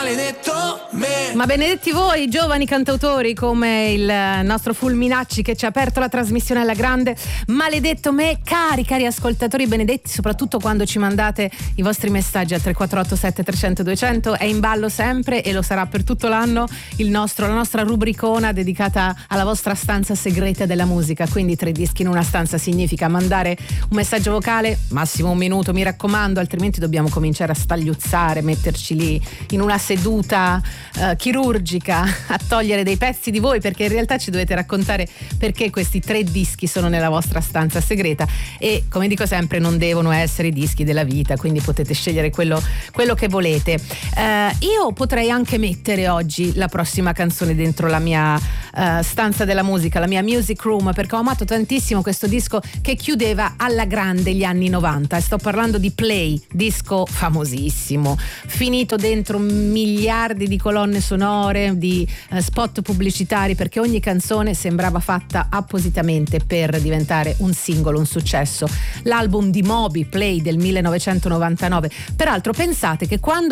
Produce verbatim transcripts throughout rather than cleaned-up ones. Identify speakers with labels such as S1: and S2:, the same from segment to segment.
S1: maledetto me.
S2: Ma benedetti voi, giovani cantautori come il nostro Fulminacci che ci ha aperto la trasmissione alla grande. Maledetto me, cari cari ascoltatori benedetti, soprattutto quando ci mandate i vostri messaggi al tre quattro otto sette trecento duecento. È in ballo sempre e lo sarà per tutto l'anno il nostro, la nostra rubricona dedicata alla vostra stanza segreta della musica. Quindi tre dischi in una stanza significa mandare un messaggio vocale, massimo un minuto mi raccomando, altrimenti dobbiamo cominciare a stagliuzzare, metterci lì in una seduta uh, chirurgica a togliere dei pezzi di voi, perché in realtà ci dovete raccontare perché questi tre dischi sono nella vostra stanza segreta. E come dico sempre, non devono essere i dischi della vita, quindi potete scegliere quello, quello che volete. Uh, io potrei anche mettere oggi la prossima canzone dentro la mia uh, stanza della musica, la mia music room, perché ho amato tantissimo questo disco che chiudeva alla grande gli anni novanta, e sto parlando di Play, disco famosissimo, finito dentro miliardi di colonne sonore, di uh, spot pubblicitari, perché ogni canzone sembrava fatta appositamente per diventare un singolo, un successo. L'album di Moby, Play, del millenovecentonovantanove. Peraltro pensate che quando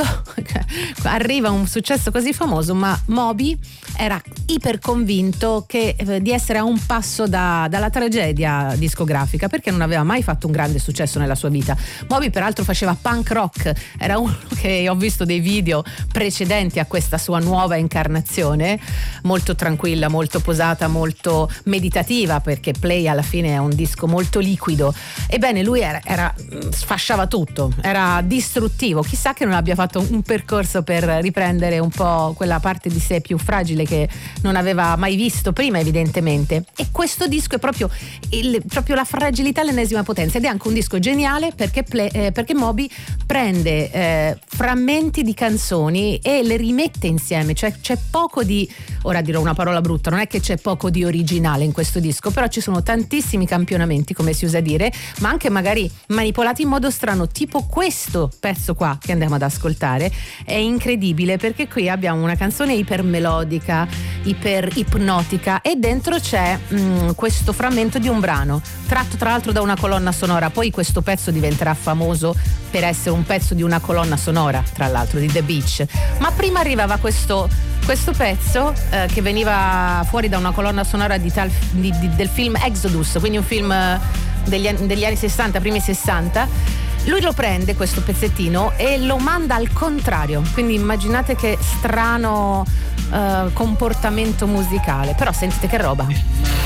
S2: arriva un successo così famoso, ma Moby era iper convinto che, eh, di essere a un passo da, dalla tragedia discografica, perché non aveva mai fatto un grande successo nella sua vita. Moby peraltro faceva punk rock, era uno che ho visto dei video precedenti a questa sua nuova incarnazione, molto tranquilla, molto posata, molto meditativa, perché Play alla fine è un disco molto liquido. Ebbene lui era, era sfasciava tutto, era distruttivo. Chissà che non abbia fatto un percorso per riprendere un po' quella parte di sé più fragile che non aveva mai visto prima, evidentemente. E questo disco è proprio, il, proprio la fragilità all'ennesima potenza, ed è anche un disco geniale perché, play, eh, perché Moby prende eh, frammenti di canzoni e le rimette insieme, cioè c'è poco di, ora dirò una parola brutta, non è che c'è poco di originale in questo disco, però ci sono tantissimi campionamenti, come si usa dire, ma anche magari manipolati in modo strano, tipo questo pezzo qua che andiamo ad ascoltare. È incredibile perché qui abbiamo una canzone ipermelodica, iper ipnotica, e dentro c'è mh, questo frammento di un brano tratto tra l'altro da una colonna sonora. Poi questo pezzo diventerà famoso per essere un pezzo di una colonna sonora, tra l'altro di The Beach, ma prima arrivava questo questo pezzo eh, che veniva fuori da una colonna sonora di tal, di, di, del film Exodus, quindi un film eh, degli, degli anni sessanta, primi sessanta. Lui lo prende questo pezzettino e lo manda al contrario, quindi immaginate che strano uh, comportamento musicale, però sentite che roba.